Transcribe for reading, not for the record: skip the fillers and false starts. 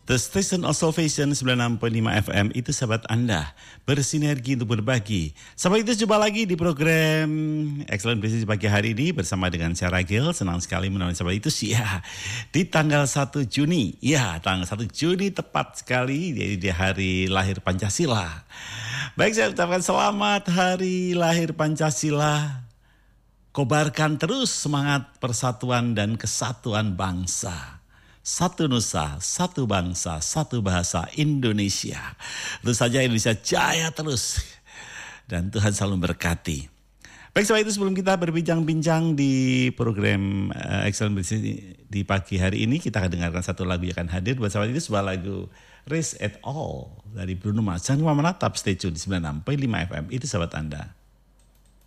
The Station of Salvation 96.5 FM itu sahabat Anda bersinergi untuk berbagi. Sahabat itu jumpa lagi di program Excellent Business pagi hari ini bersama dengan saya Ragil. Senang sekali menemani sahabat itu ya di tanggal 1 Juni. Ya, tanggal 1 Juni tepat sekali jadi di hari lahir Pancasila. Baik, saya ucapkan selamat hari lahir Pancasila. Kobarkan terus semangat persatuan dan kesatuan bangsa. Satu nusa, satu bangsa, satu bahasa Indonesia. Tentu saja Indonesia jaya terus. Dan Tuhan selalu berkati. Baik, sebab itu sebelum kita berbincang-bincang di program Excellent Business di pagi hari ini, kita akan dengarkan satu lagu yang akan hadir. Buat sahabat itu sebuah lagu Race at All dari Bruno Mars. Jangan lupa menatap, stay tune di 96.5 FM. Itu sahabat Anda.